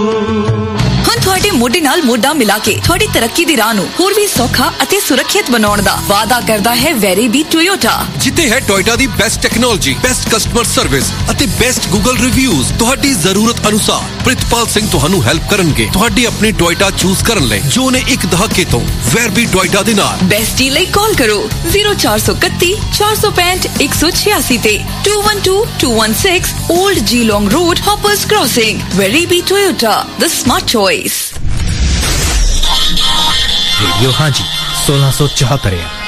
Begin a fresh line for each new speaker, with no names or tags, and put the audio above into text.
ਹੁਣ ਤੁਹਾਡੇ ਮੋਢੇ ਨਾਲ ਮੋਢਾ ਮਿਲਾ ਕੇ ਤੁਹਾਡੀ ਤਰੱਕੀ ਦੀ ਰਾਹ ਨੂੰ ਹੋਰ ਵੀ ਸੌਖਾ ਅਤੇ ਸੁਰੱਖਿਅਤ ਬਣਾਉਣ ਦਾ ਵਾਅਦਾ ਕਰਦਾ ਹੈ ਵੈਰੀਬੀ ਟੋਯੋਟਾ।
ਜਿੱਥੇ ਹੈ ਟੋਯੋਟਾ ਦੀ best technology, best customer service ਅਤੇ ਬੈਸਟ ਗੂਗਲ ਰਿਵਿਊਜ਼। ਤੁਹਾਡੀ ਜ਼ਰੂਰਤ ਅਨੁਸਾਰ ਪ੍ਰਿਤਪਾਲ ਸਿੰਘ ਤੁਹਾਨੂੰ ਹੈਲਪ ਕਰਨਗੇ ਤੁਹਾਡੀ ਆਪਣੀ ਟੋਯੋਟਾ ਚੂਜ਼ ਕਰਨ ਲਈ ਜੋ ਨੇ ਇੱਕ ਦਹਾਕੇ ਤੋਂ ਵੈਰਬੀ ਟੋਯੋਟਾ ਦੇ ਨਾਲ।
ਬੈਸਟੀ ਲਈ ਕਾਲ ਕਰੋ 0431 465 186 ਤੇ 212216 Old Geelong Road, Hoppers Crossing। Veribi Toyota, the smart choice।
Radio हाँ जी 1674